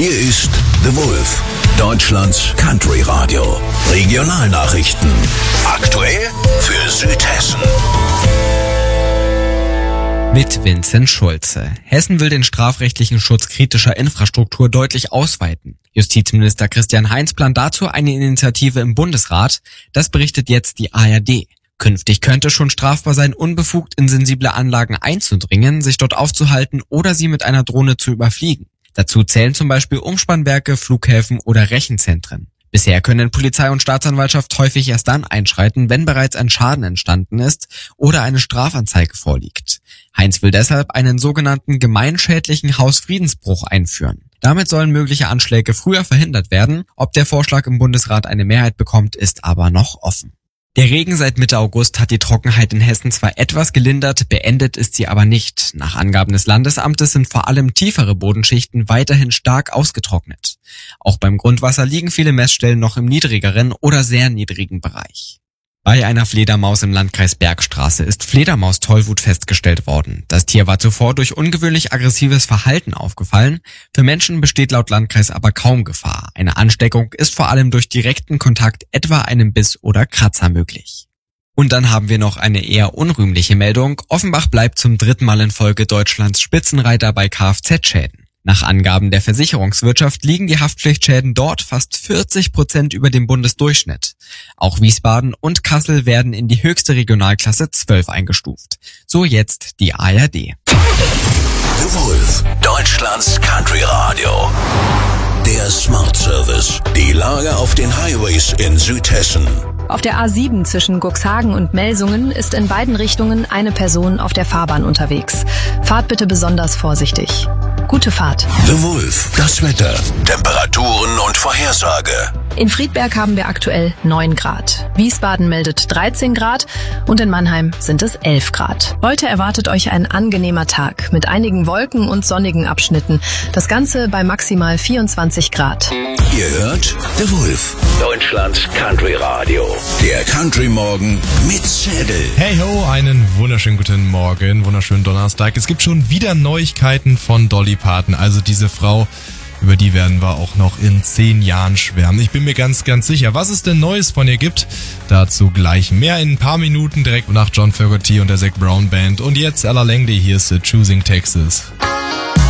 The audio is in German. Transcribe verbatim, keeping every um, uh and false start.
Hier ist The Wolf, Deutschlands Country Radio. Regionalnachrichten. Aktuell für Südhessen. Mit Vincent Schulze. Hessen will den strafrechtlichen Schutz kritischer Infrastruktur deutlich ausweiten. Justizminister Christian Heinz plant dazu eine Initiative im Bundesrat. Das berichtet jetzt die A R D. Künftig könnte schon strafbar sein, unbefugt in sensible Anlagen einzudringen, sich dort aufzuhalten oder sie mit einer Drohne zu überfliegen. Dazu zählen zum Beispiel Umspannwerke, Flughäfen oder Rechenzentren. Bisher können Polizei und Staatsanwaltschaft häufig erst dann einschreiten, wenn bereits ein Schaden entstanden ist oder eine Strafanzeige vorliegt. Heinz will deshalb einen sogenannten gemeinschädlichen Hausfriedensbruch einführen. Damit sollen mögliche Anschläge früher verhindert werden. Ob der Vorschlag im Bundesrat eine Mehrheit bekommt, ist aber noch offen. Der Regen seit Mitte August hat die Trockenheit in Hessen zwar etwas gelindert, beendet ist sie aber nicht. Nach Angaben des Landesamtes sind vor allem tiefere Bodenschichten weiterhin stark ausgetrocknet. Auch beim Grundwasser liegen viele Messstellen noch im niedrigeren oder sehr niedrigen Bereich. Bei einer Fledermaus im Landkreis Bergstraße ist Fledermaustollwut festgestellt worden. Das Tier war zuvor durch ungewöhnlich aggressives Verhalten aufgefallen. Für Menschen besteht laut Landkreis aber kaum Gefahr. Eine Ansteckung ist vor allem durch direkten Kontakt, etwa einem Biss oder Kratzer, möglich. Und dann haben wir noch eine eher unrühmliche Meldung. Offenbach bleibt zum dritten Mal in Folge Deutschlands Spitzenreiter bei Kfz-Schäden. Nach Angaben der Versicherungswirtschaft liegen die Haftpflichtschäden dort fast vierzig Prozent über dem Bundesdurchschnitt. Auch Wiesbaden und Kassel werden in die höchste Regionalklasse zwölf eingestuft. So jetzt die A R D. The Wolf, Deutschlands Country Radio. Der Smart Service. Die Lage auf den Highways in Südhessen. Auf der A sieben zwischen Cuxhagen und Melsungen ist in beiden Richtungen eine Person auf der Fahrbahn unterwegs. Fahrt bitte besonders vorsichtig. Gute Fahrt. The Wolf, das Wetter, Temperaturen und Vorhersage. In Friedberg haben wir aktuell neun Grad. Wiesbaden meldet dreizehn Grad und in Mannheim sind es elf Grad. Heute erwartet euch ein angenehmer Tag mit einigen Wolken und sonnigen Abschnitten. Das Ganze bei maximal vierundzwanzig Grad. Ihr hört The Wolf, Deutschlands Country Radio. Der Country Morgen mit Zettel. Hey ho, einen wunderschönen guten Morgen, wunderschönen Donnerstag. Es gibt schon wieder Neuigkeiten von Dolly Parton, also diese Frau, über die werden wir auch noch in zehn Jahren schwärmen. Ich bin mir ganz, ganz sicher, was es denn Neues von ihr gibt. Dazu gleich mehr in ein paar Minuten direkt nach John Fogerty und der Zac Brown Band. Und jetzt Ella Langley, hier ist Choosing Texas.